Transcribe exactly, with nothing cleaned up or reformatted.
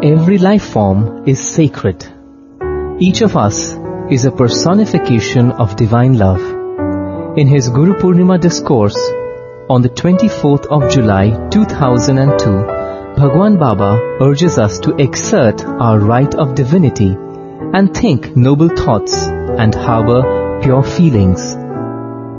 Every life form is sacred. Each of us is a personification of divine love. In his Guru Purnima discourse on the twenty-fourth of July two thousand two, Bhagwan Baba urges us to exert our right of divinity and think noble thoughts and harbor pure feelings.